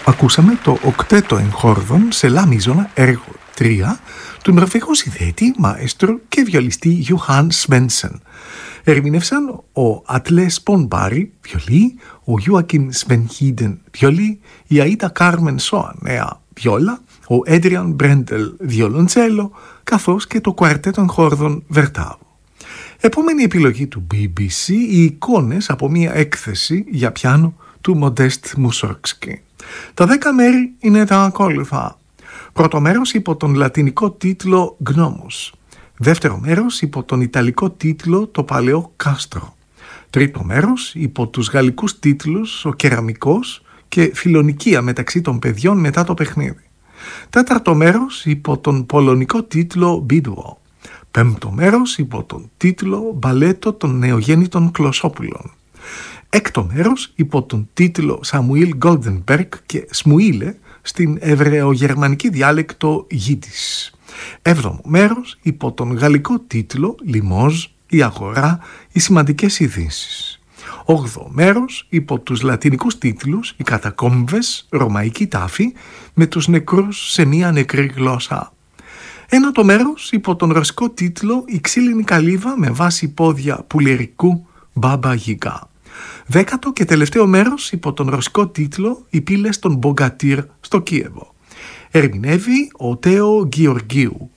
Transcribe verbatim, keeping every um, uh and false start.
Ακούσαμε το οκτέτο εγχόρδον σε λα μίζωνα έργο τρία του Νορβηγού συνθέτη, μαέστρο και βιολιστή Γιουχάν Σβένσεν. Ερμήνευσαν ο Ατλέ Σπονμπάρι, βιολί, ο Γιούακιμ Σβενχίδεν, βιολί, η Αΐτα Κάρμεν Σόα, νέα βιόλα, ο Έντριαν Μπρέντελ, βιολοντσέλο, καθώς και το κουαρτέτο εγχόρδον Βερτάβου. Επόμενη επιλογή του μπι μπι σι, οι εικόνες από μια έκθεση για πιάνο του Μοντέστ Μουσόρκσκι. Τα δέκα μέρη είναι τα ακόλουθα. Πρώτο μέρος υπό τον λατινικό τίτλο «Γνώμους». Δεύτερο μέρος υπό τον ιταλικό τίτλο «Το παλαιό κάστρο». Τρίτο μέρος υπό τους γαλλικούς τίτλους «Ο κεραμικός» και «Φιλονικία μεταξύ των παιδιών μετά το παιχνίδι». Τέταρτο μέρος υπό τον πολωνικό τίτλο «Μπίδουο». Πέμπτο μέρος υπό τον τίτλο «Μπαλέτο των νεογέννητων Κλωσόπουλων». Έκτο μέρος υπό τον τίτλο «Σαμουήλ Γκόλντενμπεργκ» και «Σμουήλε» στην εβραιογερμανική διάλεκτο Γιντις. Έβδομο μέρος υπό τον γαλλικό τίτλο «Λιμόζ», «Η αγορά», «Οι σημαντικές ειδήσεις». Όγδοο μέρος υπό τους λατινικούς τίτλους «Οι κατακόμβες», «Ρωμαϊκή τάφη», «Με τους νεκρούς σε μία νεκρή γλώσσα». Ένατο μέρος υπό τον ρωσικό τίτλο «Η ξύλινη καλύβα με βάση πόδια πουλερικού Μπάμπα Γιγκά». Δέκατο και τελευταίο μέρος υπό τον ρωσικό τίτλο «Οι πύλες των Μπογκατήρ στο Κίεβο». Ερμηνεύει ο Τέο Γεωργίου.